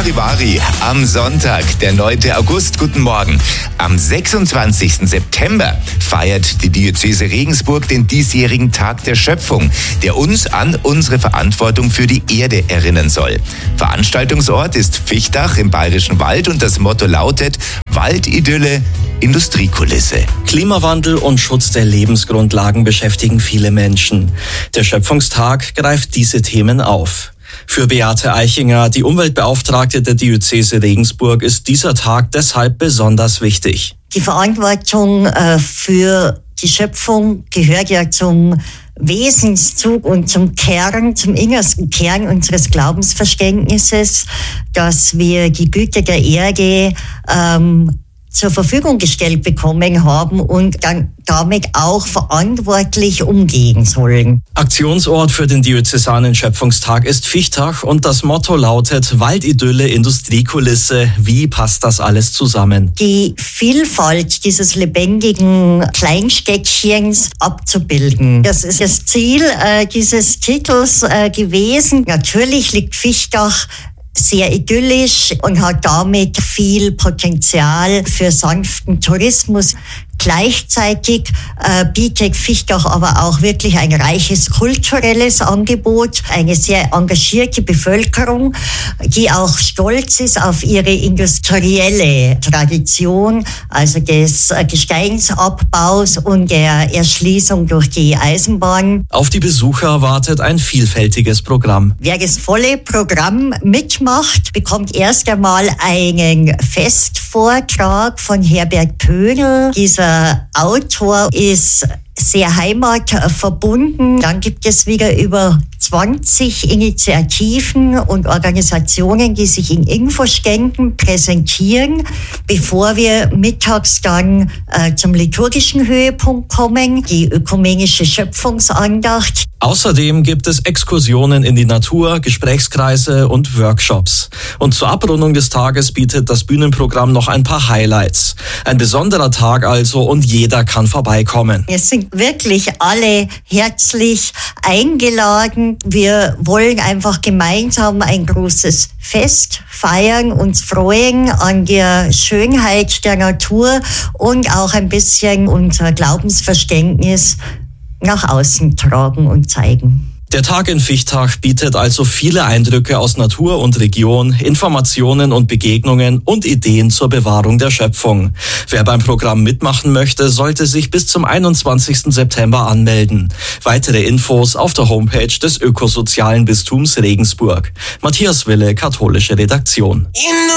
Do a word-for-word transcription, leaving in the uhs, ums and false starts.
Charivari am Sonntag, der neunten August. Guten Morgen. Am sechsundzwanzigsten September feiert die Diözese Regensburg den diesjährigen Tag der Schöpfung, der uns an unsere Verantwortung für die Erde erinnern soll. Veranstaltungsort ist Fichtach im Bayerischen Wald und das Motto lautet Waldidylle, Industriekulisse. Klimawandel und Schutz der Lebensgrundlagen beschäftigen viele Menschen. Der Schöpfungstag greift diese Themen auf. Für Beate Eichinger, die Umweltbeauftragte der Diözese Regensburg, ist dieser Tag deshalb besonders wichtig. Die Verantwortung äh, für die Schöpfung gehört ja zum Wesenszug und zum Kern, zum innersten Kern unseres Glaubensverständnisses, dass wir die Güter der Erde ähm, zur Verfügung gestellt bekommen haben und dann damit auch verantwortlich umgehen sollen. Aktionsort für den diözesanen Schöpfungstag ist Fichtach und das Motto lautet Waldidylle, Industriekulisse. Wie passt das alles zusammen? Die Vielfalt dieses lebendigen Kleinstädtchens abzubilden. Das ist das Ziel äh, dieses Titels äh, gewesen. Natürlich liegt Fichtach sehr idyllisch und hat damit viel Potenzial für sanften Tourismus. Gleichzeitig äh, bietet Fichtach aber auch wirklich ein reiches kulturelles Angebot, eine sehr engagierte Bevölkerung, die auch stolz ist auf ihre industrielle Tradition, also des äh, Gesteinsabbaus und der Erschließung durch die Eisenbahn. Auf die Besucher wartet ein vielfältiges Programm. Wer das volle Programm mitmacht, bekommt erst einmal einen Festvortrag von Herbert Pöhnl. Dieser Autor ist sehr heimatverbunden. Dann gibt es wieder über zwanzig Initiativen und Organisationen, die sich in Infoständen präsentieren, bevor wir mittags dann äh, zum liturgischen Höhepunkt kommen, die ökumenische Schöpfungsandacht. Außerdem gibt es Exkursionen in die Natur, Gesprächskreise und Workshops. Und zur Abrundung des Tages bietet das Bühnenprogramm noch ein paar Highlights. Ein besonderer Tag also und jeder kann vorbeikommen. Es sind wirklich alle herzlich eingeladen. Wir wollen einfach gemeinsam ein großes Fest feiern, uns freuen an der Schönheit der Natur und auch ein bisschen unser Glaubensverständnis nach außen tragen und zeigen. Der Tag in Fichtach bietet also viele Eindrücke aus Natur und Region, Informationen und Begegnungen und Ideen zur Bewahrung der Schöpfung. Wer beim Programm mitmachen möchte, sollte sich bis zum einundzwanzigsten September anmelden. Weitere Infos auf der Homepage des Ökosozialen Bistums Regensburg. Matthias Wille, katholische Redaktion.